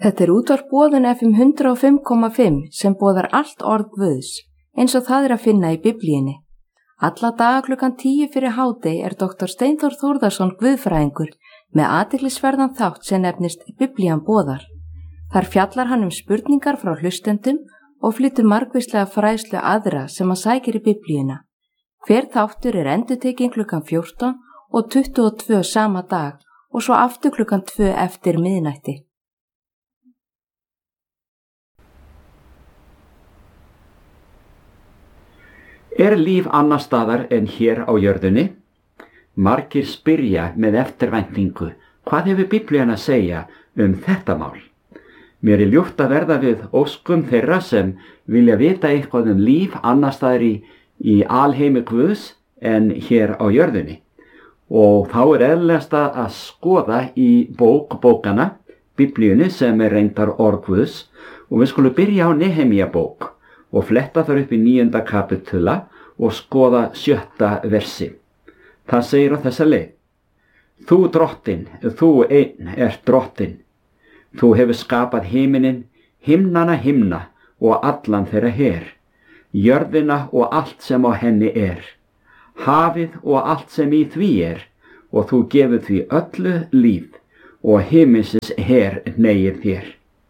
Þetta útvarp Boðun FM 105,5 sem boðar allt orð Guðs, eins og það að finna í Biblíunni. Alla daga klukkan 10 fyrir hádegi Dr. Steinþór Þórðarson guðfræðingur með athyglisverðan þátt sem nefnist Biblían boðar. Þar fjallar hann spurningar frá hlustendum og flytur margvíslega fræðslu aðra sem hann sækir í Biblíuna. Hver þáttur endurtekinn klukkan 14 og 22 sama dag og svo aftur klukkan 2 eftir miðnætti. Líf annar staðar en hér á jörðinni? Margir spyrja með eftirvæntingu, hvað hefur Biblían að segja þetta mál? Mér ljúft að verða við óskum þeirra sem vilja vita eitthvað líf annar staðar í alheimi Guðs en hér á jörðinni. Og þá eðlilegast að skoða í bókana, Biblíunni sem reyndar orð Guðs, og við skulum byrja á Nehemía bók og fletta þar upp í 9. kapítula og skoða 7. versi. Það segir á þessa leið: Þú drottin, þú einn drottin. Þú hefur skapað himinin, himnana himna og allan þeirra her, jörðina og allt sem á henni hafið og allt sem í því og þú gefur því öllu líf og himinsins her hneigir þér.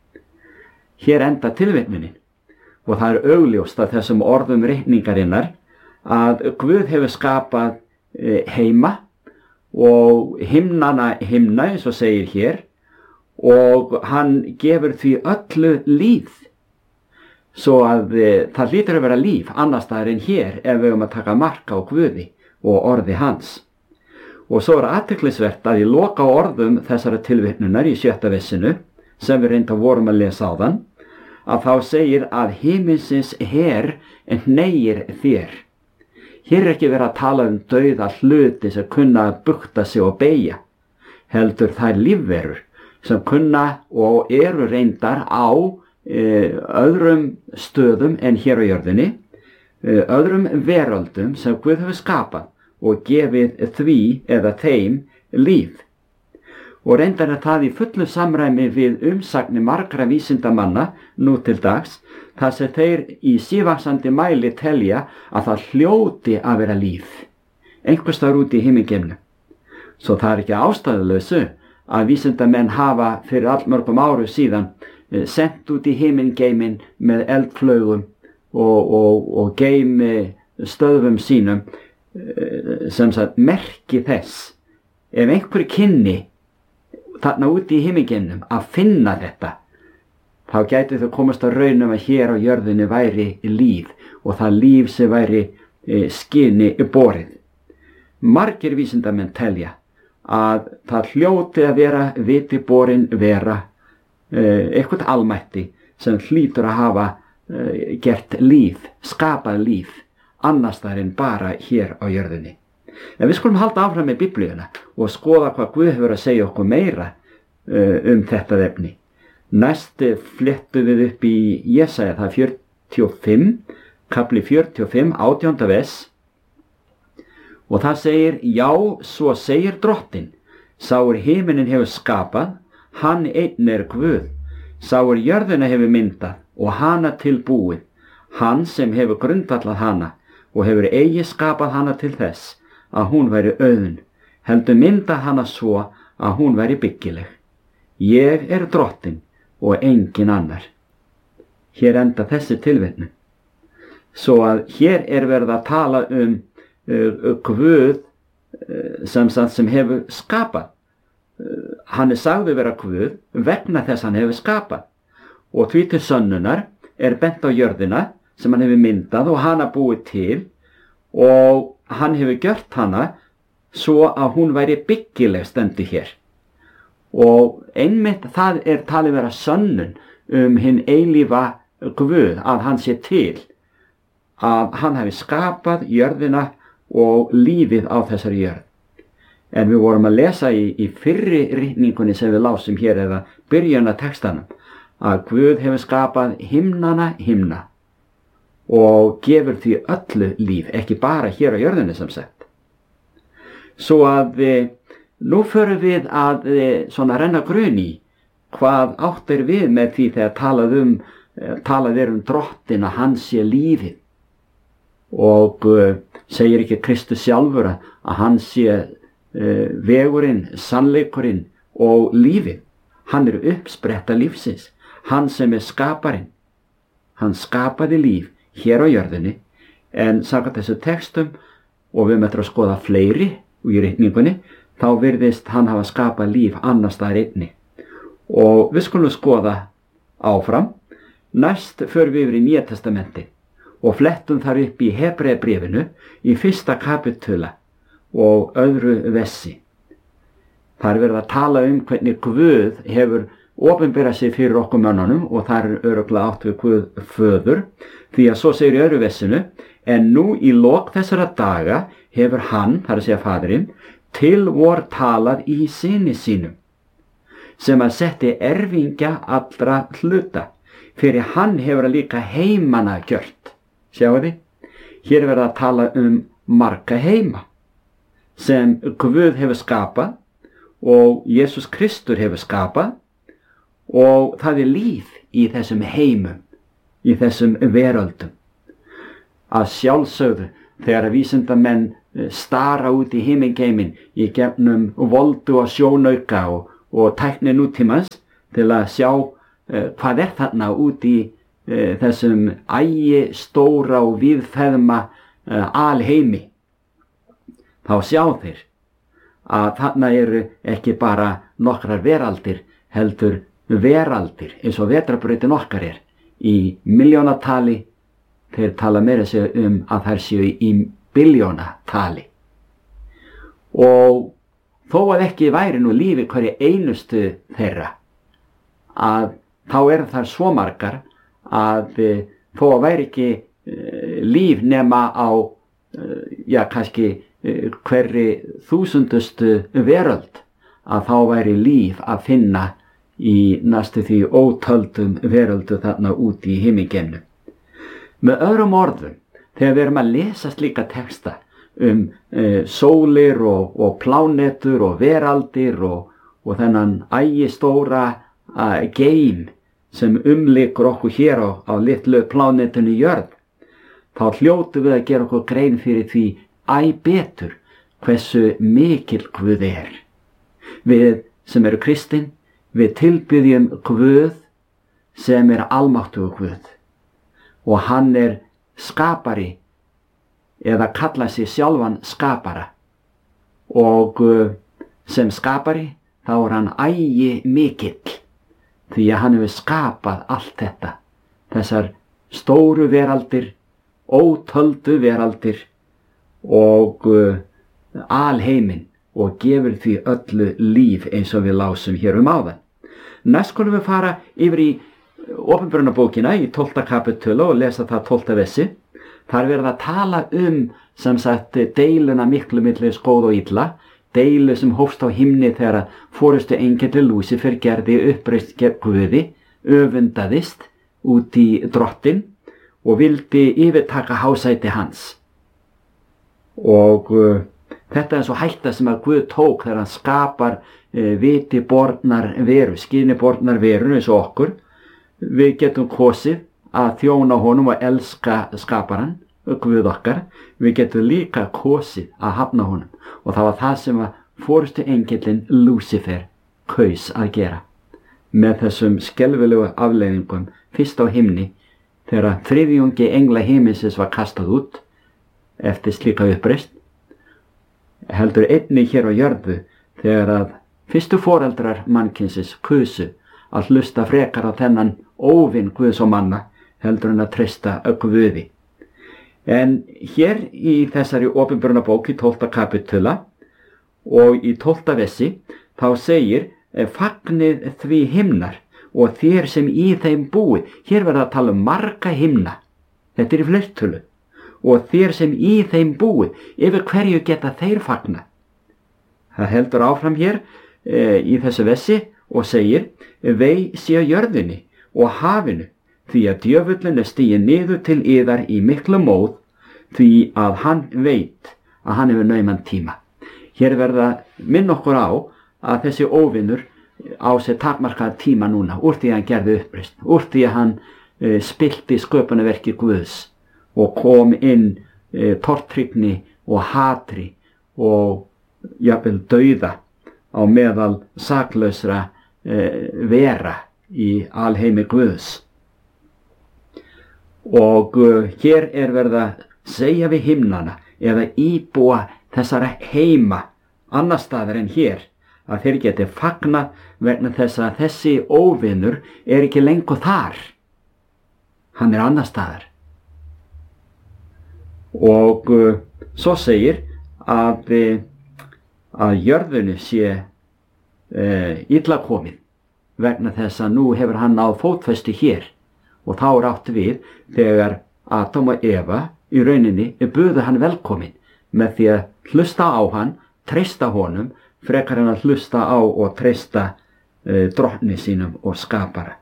Hér enda tilvitnunin. Og það augljóst að þessum orðum ritningarinnar að Guð hefur skapað heima og himnana himna, eins og segir hér, og hann gefur því öllu líf. Svo að það hlýtur að vera líf annars staðar en hér ef við að taka mark á Guði og orði hans. Og svo athyglisvert að í loka orðum þessara tilvitnunar í 7. versinu, sem við reynda vorum að lesa áðan, að þá segir að himinsins her hneigir þér. Hér ekki verið að tala dauða hluti sem kunna að bugta sig og beygja, heldur þær lífverur sem kunna og eru reyndar á öðrum stöðum en hér á jörðinni, öðrum veröldum sem Guð hefur skapað og gefið því eða þeim líf. Og reyndar það í fullu samræmi við umsagnir margra vísindamanna nú til dags, þar sem þeir í sívaxandi mæli telja að það hljóti að vera líf, einhvers staðar út í himingeimnum. Svo það ekki ástæðulausu að vísindamenn hafa fyrir allmörgum árum síðan sent út í himingeimin með eldflaugum og geimstöðvum sínum sem sagt merki þess, ef einhver kynni þarna úti í himingeimnum að finna þetta, þá gæti þau komast að raunum að hér á jörðinni væri líf og það líf sem væri skinni borið. Margir vísindamenn telja að það hljóti að vera viti borin vera eitthvað almætti sem hlýtur að hafa gert líf, skapað líf, annars þar en bara hér á jörðinni. En við skulum halda áfram með Biblíuna og skoða hvað Guð hefur að segja okkur meira þetta efni. Næst flettum við upp í Jesaja, það 45, kapli 45, 18. vers. Og það segir: Já, svo segir drottin, sá himinin hefur skapað, hann einn Guð, sá jörðina hefur myndað og hana tilbúið, hann sem hefur grundvallað hana og hefur eigi skapað hana til þess að hún væri auðn, heldur myndað hana svo að hún væri byggileg. Ég drottin og engin annar. Hér enda þessi tilvitnun. Svo að hér verið að tala Guð sem hefur skapað. Hann sagður vera Guð vegna þess hann hefur skapað. Og því til sönnunar bent á jörðina sem hann hefur myndað og hana búið til, og hann hefur gjört hana svo að hún væri byggileg, stendur hér. Og einmitt það talið vera sönnun hinn eilífa Guð, að hann sé til, að hann hefði skapað jörðina og lífið á þessari jörð. En við vorum að lesa í fyrri ritningunni sem við lásum hér, eða byrjun að textanum, að Guð hefur skapað himnana himna og gefur því öllu líf, ekki bara hér á jörðinni sem sagt. Svo að nú förum við að svona renna grun í hvað átt við með því þegar talað um Drottinn að hann sé lífið, og segir ekki Kristus sjálfur að hann sé vegurinn, sannleikurinn og lífið. Hann uppspretta lífsins, hann sem skaparinn. Hann skapaði líf hér á jörðinni, en samkvæmt þessu textum, og við möttum að skoða fleiri í ritningunni, þá virðist hann hafa skapað líf annars staðar einnig. Og við skulum skoða áfram. Næst förum við yfir í Nýja testamenti og flettum þar upp í Hebreabréfinu í 1. kapítula og 2. versi. Það verið að tala hvernig Guð hefur opinberað sig fyrir okkur mönnunum, og það örugglega átt við Guð föður, því að svo segir í 2. versinu: en nú í lok þessara daga hefur hann, það að segja faðirinn, til vor talað í syni sínum, sem að setti erfingja allra hluta, fyrir hann hefur að líka heimana gjört. Sjáu þið, hér verið að tala marga heima sem Guð hefur skapað og Jesús Kristur hefur skapað, og það líf í þessum heimum, í þessum veröldum. Að sjálfsögðu, þegar vísindamenn stara út í himingeiminn í gegnum voldu og sjónauka og tækni nútímans til að sjá hvað þarna út í þessum stóra og víðfeðma alheimi, þá sjá þeir að þarna eru ekki bara nokkrar veraldir, heldur veraldir eins og vetrarbrautin okkar í milljónatali. Þeir tala meira að segja að þær séu í billjónatali. Og þó að ekki væri nú lífi hverju einustu þeirra, að þá þær svo margar að þó að væri ekki líf nema á kannski hverri 1000. veröld, að þá væri líf að finna í næstu því ótöldum veröldu þarna út í himingeimnum. Með öðrum orðum, þegar við erum að lesa slíka texta sólir og plánetur og veraldir og þennan stóra geim sem umlykur okkur hér á litlu plánetinu jörð, þá hljótum við að gera okkur grein fyrir því betur hversu mikil Guð Við sem eru kristin, við tilbiðjum Guð sem almáttugur Guð, og hann skapari, eða kalla sig sjálfan skapara, og sem skapari þá hann mikill, því að hann hefur skapað allt þetta, þessar stóru veraldir, ótöldu veraldir og alheiminn, og gefur því öllu líf eins og við lásum hér áðan. Næst skulum við fara yfir í Opinberunarbókina í 12. kapítula og lesa það 12. versi. Þar verið að tala sem sagt deiluna miklu milli góð og illa, deilu sem hófst á himni þegar forustu engill Lúsífer gerði uppreist gegn Guði, öfundaðist út í Drottinn og vildi yfirtaka hásæti hans. Og þetta svo hætta sem að Guð tók þegar hann skapar viti bornar veru, skyni bornar veru eins og okkur. Við getum kosið að þjóna honum og elska skaparan, Guð okkar. Við getum líka kosið að hafna honum, og það var það sem að forustu engillinn Lúsífer kaus að gera. Með þessum skelfilegu afleiðingum fyrst á himni, þegar þriðjungi engla himinsins var kastað út eftir slíka uppreist, heldur einnig hér á jörðu þegar að fyrstu foreldrar mannkynsins kusu að hlusta frekar á þennan óvin Guðs og manna heldur en að treysta Guði. En hér í þessari Opinberunarbók í 12. kapítula og í 12. versi þá segir: fagnið því himnar og þér sem í þeim búið. Hér verður að tala marga himna, þetta í fleirtölu, og þér sem í þeim búið, yfir hverju geta þeir fagna. Það heldur áfram hér í þessu versi og segir: vei sé jörðinni og hafinu, því að djöfullin stiginn niður til yðar í miklu móð, því að hann veit að hann hefur nauman tíma. Hér verða minn okkur á að þessi óvinur á sér takmarkaða tíma núna, úr því að hann gerði uppreisn, úr því að hann spillti sköpunarverki Guðs og kom inn tortryggni og hatri og jafnvel dauða á meðal saklausra vera í alheimi Guðs. Og hér verið að segja við himnana eða íbúa þessara heima annars staðar en hér að þeir geti fagnað vegna þess að þessi óvinur ekki lengur þar. Hann annars staðar. Og svo segir að jörðinu sé illa komið vegna þess að nú hefur hann náð fótfestu hér og þá átt við þegar Adam og Eva í rauninni buðu hann velkomin með því að hlusta á hann, treysta honum frekar en að hlusta á og treysta drottni sínum og skapara.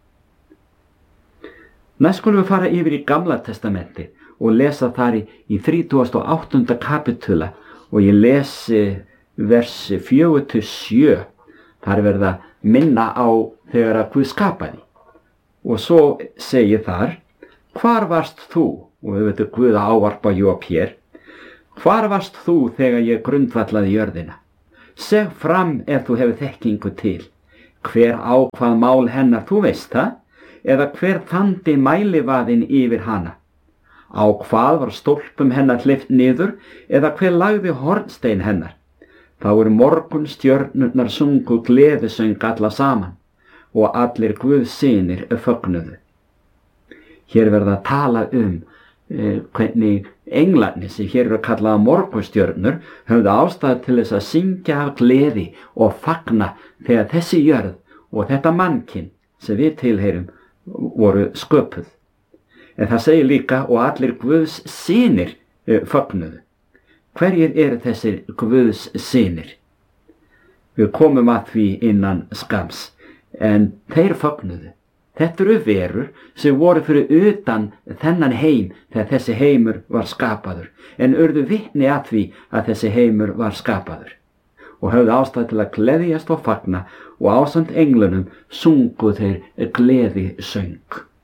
Næst skulum við fara yfir í Gamla testamentið og lesa þar í 38. kapitula og ég lesi vers 4-7. Þar verið að minna á þegar að Guð skapaði. Og svo segir þar, hvar varst þú? Og við veitum Guð að ávarpa Job hér. Hvar varst þú þegar ég grundvallaði jörðina? Seg fram ef þú hefur þekkingu til. Hver ákvað mál hennar, þú veist það? Eða hver þandi mælivaðinn yfir hana? Á hvað var stólpum hennar hleypt niður, eða hver lagði hornstein hennar? Þá morgunstjörnurnar sungu gleðisöng alla saman, og allir Guðs synir fögnuðu. Hér verða að tala hvernig englarnir sem hér eru kallaða morgunstjörnur höfðu ástæðu til þess að syngja af gleði og fagna þegar þessi jörð og þetta mannkyn sem við tilheyrum voru sköpuð. En það segir líka og allir Guðs synir fögnuðu. Hverjir eru þessir Guðs synir? Við komum að því innan skams, en þeir fögnuðu. Þetta eru verur sem voru fyrir utan þennan heim þegar þessi heimur var skapaður, en urðu vitni að því að þessi heimur var skapaður. Og höfðu ástæðu til að gleðjast og fagna og ásamt englunum sungu þeir gleði söng.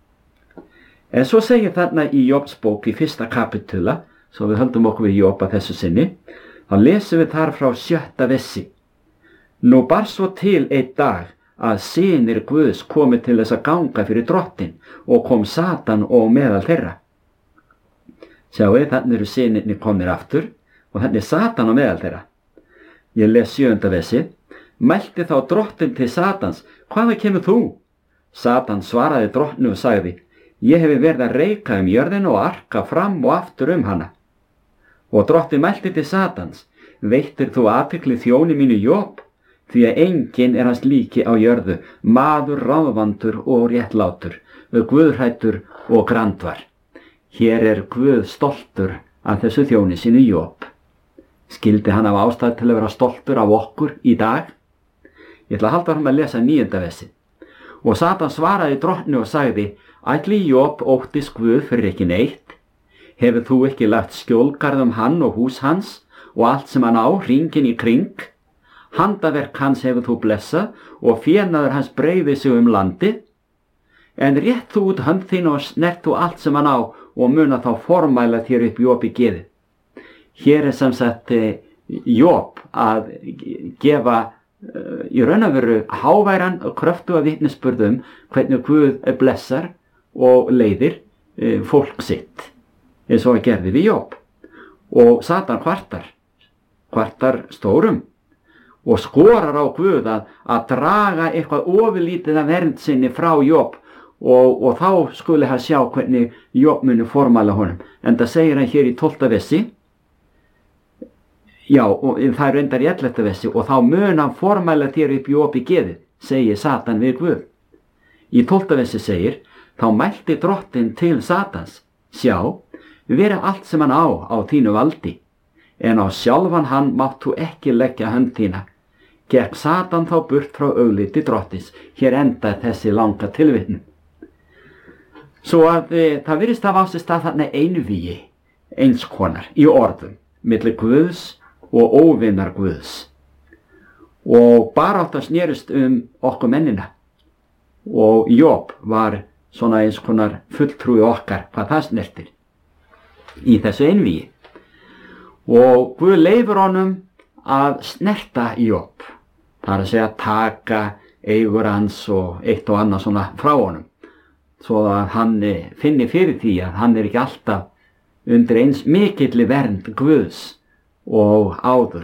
En svo segir þarna í Jobs bók í 1. kapitula, svo við höldum okkur við Job að þessu sinni, þá lesum við þar frá 7. versi. Nú bar svo til einn dag að synir Guðs komi til þess að ganga fyrir drottin og kom Satan og meðal þeirra. Sjáu, þannig eru synirnir komnir aftur og þannig Satan og meðal þeirra. Ég les 7. versi. Mælti þá drottin til Satans, hvaðan kemur þú? Satan svaraði drottni og sagði, ég hefi verið að reika jörðina og arka fram og aftur hana. Og drottin mælti til Satans, veittir þú athygli þjóni mínu Job? Því að enginn hans líki á jörðu, maður ráðvandur og réttlátur, guðhræddur og grandvar. Hér Guð stoltur af þessu þjóni sínu Job. Skildi hann af ástæðu til að vera stoltur af okkur í dag? Ég ætla að halda fram að lesa 9. versi. Og Satan svaraði drottni og sagði, ætli Job óttist Guð fyrir ekki neitt? Hefur þú ekki lagt skjólgarð hann og hús hans og allt sem hann á hringinn í kring? Handaverk hans hefur þú blessað og fénaður hans breiði sig landið? En rétt þú út hönd þín og snert þú allt sem hann á og muna þá formæla þér upp Job í geði. Hér sem sagt Job að gefa í raun og veru háværan og kröftuga vitnisburðum hvernig Guð blessar og leiðir fólk sitt, eins og að gerði við Job. Og Satan kvartar stórum og skorar á Guð að draga eitthvað ofurlítið af vernd sinni frá Job og þá skuli hann sjá hvernig Job muni formæla honum. En það segir hann hér í 12. versi. Já, og það reyndar í 11. versi, og þá mun hann formæla þér upp Job í geðið, segir Satan við Guð. Í 12. versi segir, þá mælti drottin til Satans, sjá, vera allt sem hann á þínu valdi, en á sjálfan hann mátt þú ekki leggja hönd þína. Gekk Satan þá burt frá augliti drottins, hér enda þessi langa tilvitnun. Svo að það virðist að ást stað þarna einvígi, einskonar, í orðum, milli Guðs og óvinnar Guðs. og barátta snerist okkur mennina og Job var svona eins konar fulltrúi okkar hvað það snertir í þessu einvígi. Og Guð leyfir honum að snerta Job, það er að segja taka eigur hans og eitt og annað svona frá honum, svo að hann finni fyrir því að hann ekki alltaf undir eins mikilli vernd Guðs og áður.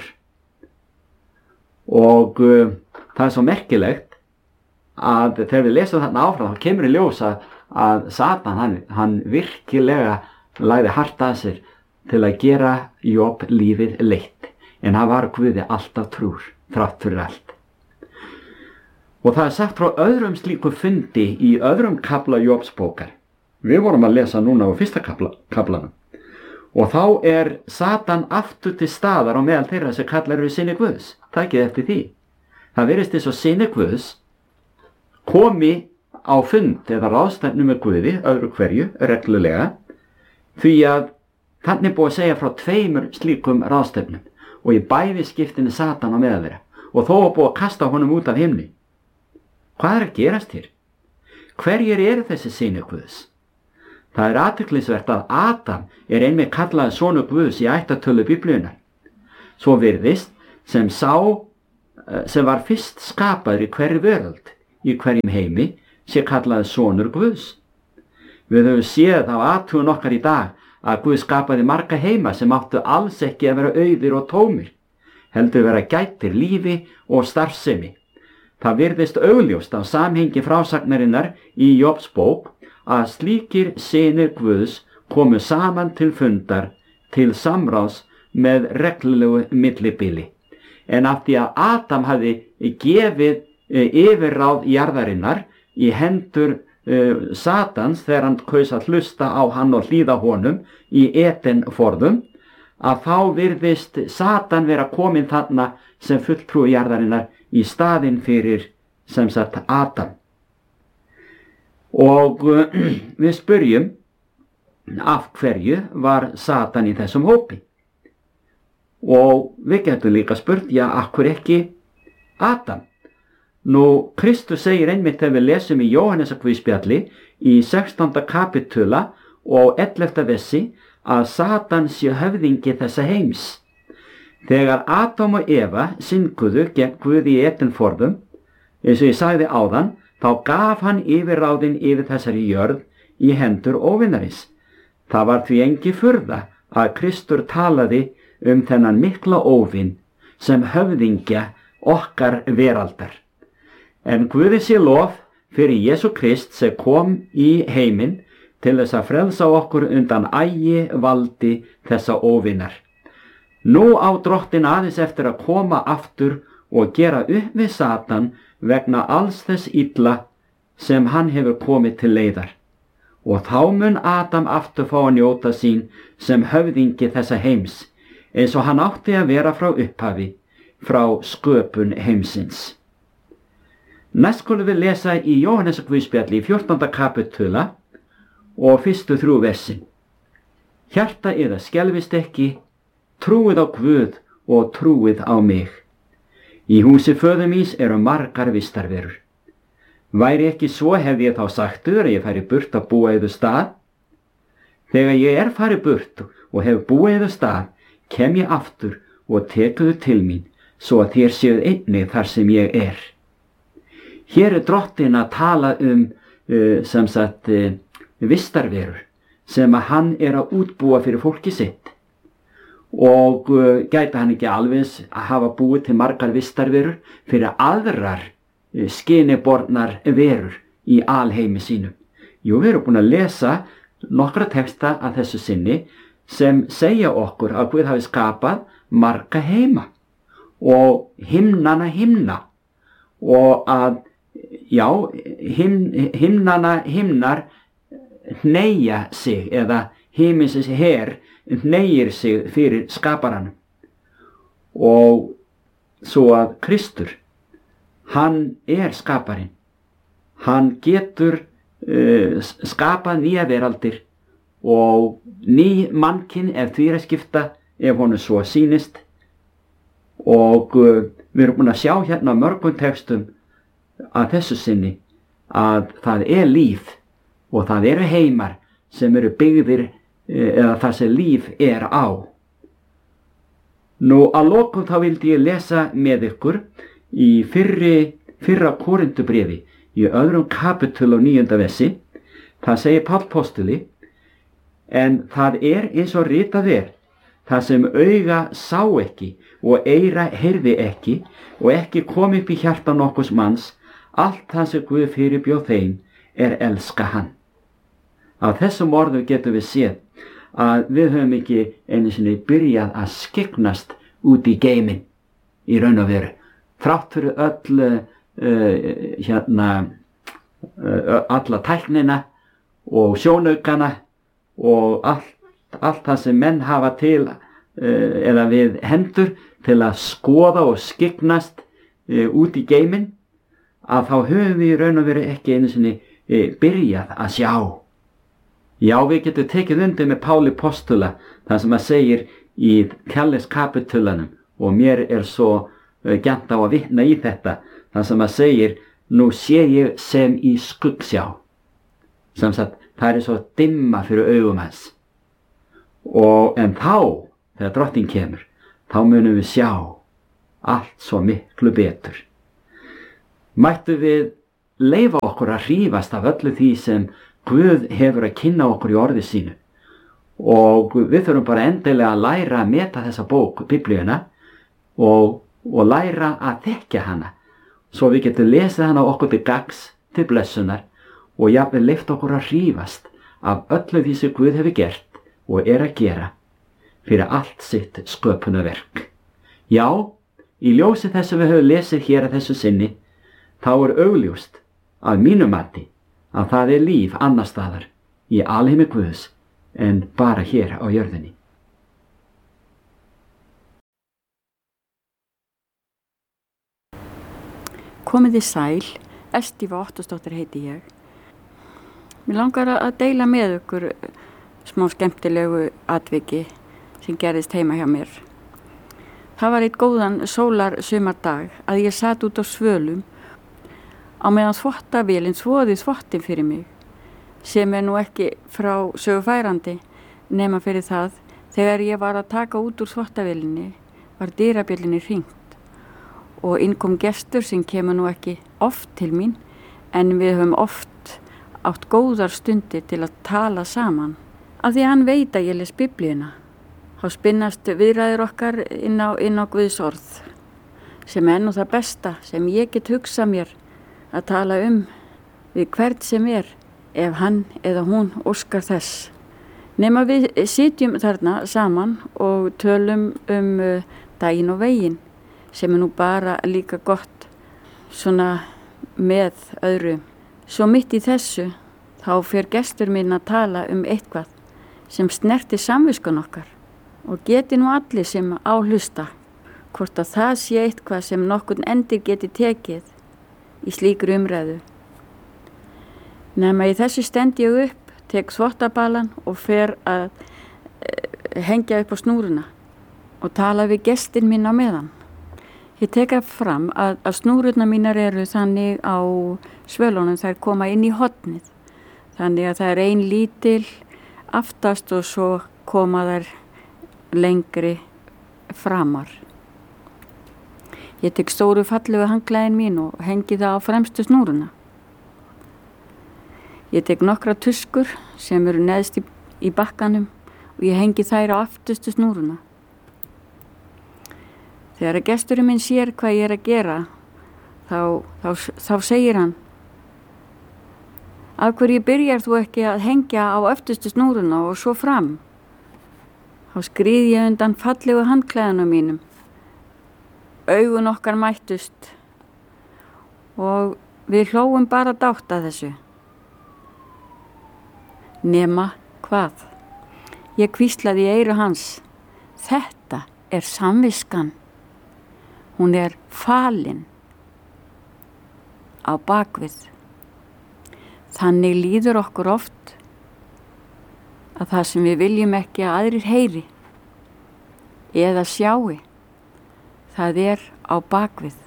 Og það er svo merkilegt að þegar við lesum þarna áfram þá kemur í ljós að Satan hann virkilega lagði hart að sér til að gera Job lífið leitt, en hann var Guði alltaf trúr þrátt fyrir allt. Og það er sagt frá öðrum slíku fundi í öðrum kafla Jobs bókar. Við vorum að lesa núna á fyrsta kaflanum. Og þá er Satan aftur til staðar á meðal þeirra sem kallar eru syni Guðs. Takið eftir því. Það virðist eins og syni Guðs komi á fund eða ráðstefnu með Guði, öðru hverju, reglulega, því að þannig búið að segja frá 2 slíkum ráðstefnum og í bæði skiptinni Satan á meðal þeirra og þó var búið að kasta honum út af himni. Hvað er að gerast hér? Hverjir eru þessi syni Guðs? Það er athyglisvert að Adam er einmitt kallaði sonur Guðs í ættatölu Biblíunnar. Svo virðist sem sem var fyrst skapaður í hverri veröld, í hverjum heimi, sé kallaði sonur Guðs. Við höfum séð á athugun okkar í dag að Guð skapaði marga heima sem áttu alls ekki að vera auðir og tómir, heldur vera gætir lífi og starfsemi. Það virðist augljóst af samhengi frásagnarinnar í Jobs bók að slíkir synir Guðs komu saman til fundar, til samráðs með reglulegu millibili. En af því að Adam hafði gefið yfirráð jarðarinnar í hendur Satans þegar hann kaus að hlusta á hann og hlýða honum í Eden-forðum, að þá virðist Satan vera komin þarna sem fulltrúi jarðarinnar í staðinn fyrir sem sagt Adam. Og við spyrjum af hverju var Satan í þessum hópi? Og við getum líka spurt, já, af hverju ekki Adam? Nú, Kristus segir einmitt þegar við lesum í Jóhannesarguðspjalli í 16. kapitula og 11. versi að Satan sé höfðingi þessa heims. Þegar Adam og Eva synguðu gegn Guði í Eden-forðum, eins og ég sagði áðan, þá gaf hann yfirráðin yfir þessari jörð í hendur óvinarins. Það var því engi furða að Kristur talaði þennan mikla óvin sem höfðingja okkar veraldar. En Guði sé lof fyrir Jesú Krist sem kom í heiminn til þess að frelsa okkur undan valdi þessa óvinar. Nú á Drottinn aðeins eftir að koma aftur og gera upp við Satan vegna alls þess illa sem hann hefur komið til leiðar. Og þá mun Adam aftur fá að njóta sín sem höfðingi þessa heims, eins og hann átti að vera frá upphafi, frá sköpun heimsins. Næst skulum við lesa í Jóhannesarguðspjalli í 14. kapitula og fyrstu 3 versin. Hjarta yðar skelfist ekki, trúið á Guð og trúið á mig. Í húsi föður míns eru margar vistarverur. Væri ekki svo hefði ég þá sagt að ég færi burt að búa yður stað. Þegar ég er farið burt og hef búið yður stað, kem ég aftur og tekuðu til mín, svo að þér séuð einnig þar sem ég er. Hér er Drottinn að tala vistarverur sem að hann er að útbúa fyrir fólki sitt. Og gæti hann ekki alveg að hafa búið til margar vistarverur fyrir aðrar skinibornar verur í alheimi sínum. Jú, við erum búin að lesa nokkra texta að þessu sinni sem segja okkur að Guð hafi skapað marga heima og himnana himna og að, já, himnana himnar hneigja sig eða himinsins her hneigir sig fyrir skaparanum. Og svo að Kristur, hann er skaparinn. Hann getur skapað nýja veraldir og ný mannkinn ef því er að skipta, ef honum svo sýnist. og við erum búin að sjá hérna á mörgum textum að þessu sinni að það líf og það eru heimar sem eru byggðir eða það sem líf á. Nú að lokum þá vildi ég lesa með ykkur í fyrra Korintubréfi í 2. kapítul á 9. versi. Það segir Páll postuli: en það eins og ritað það sem auga sá ekki og eyra heyrði ekki og ekki kom upp í hjarta nokkurs manns, allt það sem Guð fyrirbjóð þeim elska hann. Af þessum orðum getum við séð að við höfum ekki einu sinni byrjað að skyggnast út í geiminn í raun og veru. Þrátt fyrir alla tæknina og sjónaukana og allt það sem menn hafa til eða við hendur til að skoða og skyggnast út í geiminn, að þá höfum við í raun og veru ekki einu sinni byrjað að sjá. Já, við getum tekið undir með Páli postula það sem að segir í kærleikskapítulanum, og mér svo gjarnt á að vitna í þetta, það sem að segir: nú sé ég sem í skuggsjá. Sem sagt, það svo dimma fyrir augum hans. En þá, þegar Drottinn kemur, þá munum við sjá allt svo miklu betur. Mættu við leyfa okkur að hrífast af öllu því sem Guð hefur að kynna okkur í orði sínu, og við þurfum bara endilega að læra að meta þessa bók, Biblíuna, og læra að þekkja hana, svo við getum lesið hana okkur til gagns, til blessunar, og jafnvel leyft okkur að hrífast af öllu því sem Guð hefur gert og að gera fyrir allt sitt sköpunarverk. Já, í ljósi þess að við höfum lesið hér að þessu sinni, þá augljóst að mínu mati að það líf annars staðar í alheimi Guðs en bara hér á jörðinni. Komið þið sæl, Estífa Ottósdóttir heiti ég. Mér langar að deila með ykkur smá skemmtilegu atviki sem gerðist heima hjá mér. Það var einn góðan sólarsumardag að ég sat út á svölum á meðan þvottavélin þvoði þvottin fyrir mig, sem nú ekki frá sögufærandi, nema fyrir það þegar ég var að taka út úr þvottavélinni var dyrabjöllinni hringt og inn kom gestur sem kemur nú ekki oft til mín, en við höfum oft átt góðar stundir til að tala saman. Af því að hann veit að ég les Biblíuna, þá spinnast viðræður okkar inn á Guðs orð, sem nú það besta sem ég get hugsað mér að tala við hvern sem ef hann eða hún óskar þess. Nema við sitjum þarna saman og tölum daginn og veginn, sem nú bara líka gott svona með öðru. Svo mitt í þessu þá fer gestur minn að tala eitthvað sem snerti samviskan okkar, og geti nú allir sem hlusta hvort að það sé eitthvað sem nokkurn endir geti tekið í slíkri umræðu. Nema í þessu stend ég upp, tek þvottabalan og fer að hengja upp á snúruna og tala við gestin minn á meðan. Ég tek fram að snúrurnar mínar eru þannig á svölunum, þær koma inn í hornið, þannig að það er ein lítil aftast og svo koma þær lengri framar. Ég tek stóru fallegu handklæðin mín og hengi það á fremstu snúruna. Ég tek nokkra tuskur sem eru neðst í bakkanum og ég hengi þær á aftustu snúruna. Þegar gesturinn minn sér hvað ég að gera, þá segir hann: af hverju byrjar þú ekki að hengja á öftustu snúruna og svo fram? Þá skríð ég undan fallegu handklæðunum mínum. Augun okkar mættust og við hlógum bara dátt að þessu. Nema hvað? Ég hvíslaði í eyru hans: þetta samviskan. Hún falin á bakvið. Þannig líður okkur oft að það sem við viljum ekki að aðrir heyri eða sjái, það er á bakvið.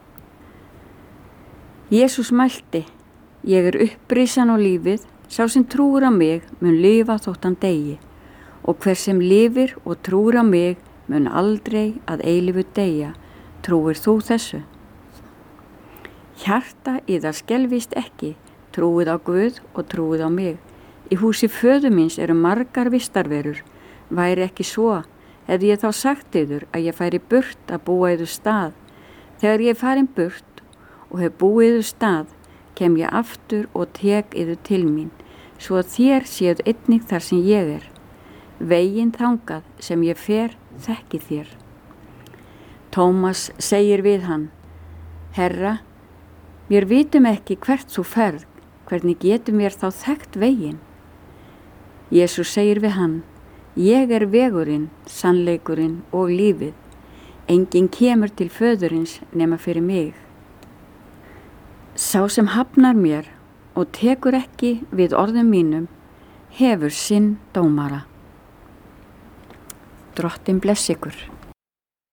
Jesús mælti, ég er upprisan og lífið, sá sem trúir á mig mun lifa þótt hann deyi, og hver sem lifir og trúir á mig mun aldrei að eilífu deyja. Trúir þú þessu? Hjarta yðar skelfist ekki, trúið á Guð og trúið á mig. Í húsi föður míns eru margar vistarverur, væri ekki svo, hefði ég þá sagt yður að ég færi burt að búa yður stað. Þegar ég er farin burt og hef búið yður stað, kem ég aftur og tek yður til mín, svo að þér séð einnig þar sem ég er. Veginn þangað sem ég fer þekki þér. Tómas segir við hann, Herra, mér vitum ekki hvert þú ferð, hvernig getur mér þá þekkt veginn? Jesús segir við hann, ég er vegurinn, sannleikurinn og lífið. Enginn kemur til föðurins nema fyrir mig. Sá sem hafnar mér og tekur ekki við orðum mínum, hefur sinn dómara. Drottinn blessi ykkur.